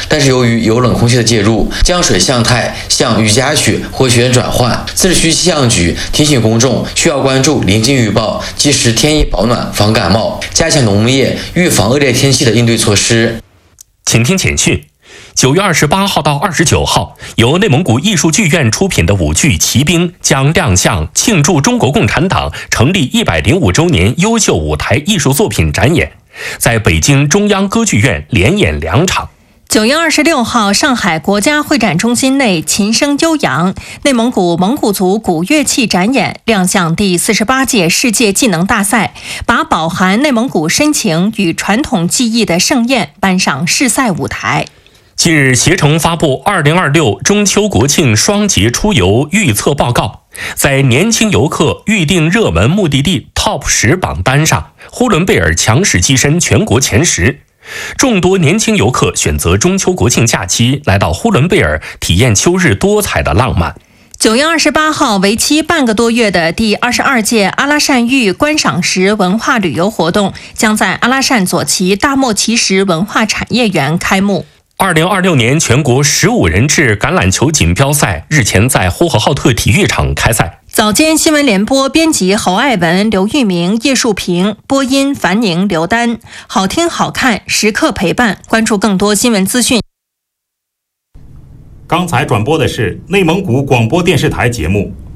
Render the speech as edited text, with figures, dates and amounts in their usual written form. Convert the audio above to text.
但是由于有冷空气的介入，降水向态向雨夹雪或雪转换。自治区气象局提醒公众需要关注临近预报，及时添衣保暖，防感冒，加强农业预防恶劣天气的应对措施。 请听简讯。9月28号到29号，由内蒙古艺术剧院出品的舞剧《骑兵》将亮相庆祝中国共产党成立105周年优秀舞台艺术作品展演，在北京中央歌剧院连演2场。 9月26号，上海国家会展中心内琴声悠扬，内蒙古蒙古族古乐器展演亮相第48届世界技能大赛，把饱含内蒙古深情与传统技艺的盛宴搬上世赛舞台。 近日，携程发布2026中秋国庆双节出游预测报告，在年轻游客预订热门目的地 TOP 10榜单上，呼伦贝尔强势跻身全国前10。众多年轻游客选择中秋国庆假期来到呼伦贝尔，体验秋日多彩的浪漫。 9月28号，为期半个多月的第22届阿拉善玉观赏石文化旅游活动将在阿拉善左旗大漠奇石文化产业园开幕。 2026年全国15人制橄榄球锦标赛日前在呼和浩特体育场开赛。 早间新闻联播编辑侯爱文、刘玉明、叶树平，播音樊宁、刘丹，好听好看，时刻陪伴。关注更多新闻资讯。 刚才转播的是内蒙古广播电视台节目。